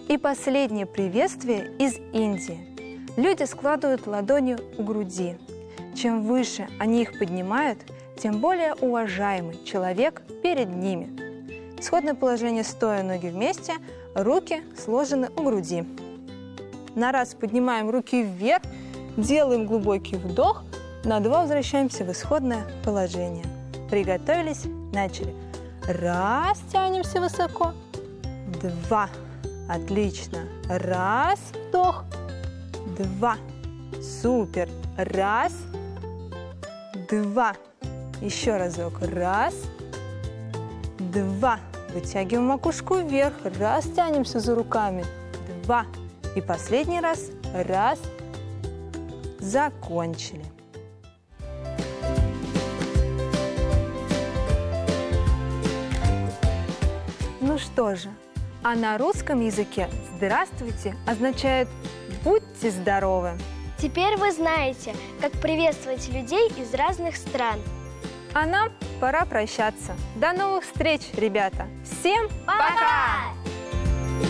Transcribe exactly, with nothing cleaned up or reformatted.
И последнее приветствие из Индии. Люди складывают ладони у груди. Чем выше они их поднимают, тем более уважаемый человек перед ними. Исходное положение стоя, ноги вместе, руки сложены у груди. На раз поднимаем руки вверх, делаем глубокий вдох, на два возвращаемся в исходное положение. Приготовились, начали. Раз, тянемся высоко. Два. Отлично. Раз, вдох. Два. Супер. Раз. Два. Еще разок. Раз. Два. Вытягиваем макушку вверх. Раз, тянемся за руками. Два. И последний раз. Раз. Закончили. Ну что же, а на русском языке «здравствуйте» означает «будьте здоровы». Теперь вы знаете, как приветствовать людей из разных стран. А нам пора прощаться. До новых встреч, ребята! Всем Пока!